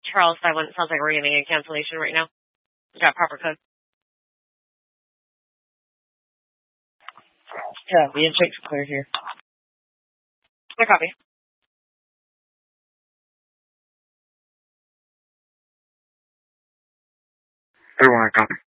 Charles 51, it sounds like we're getting a cancellation right now. We got proper code. Yeah, the intake's clear here. I copy. Everyone, I copy.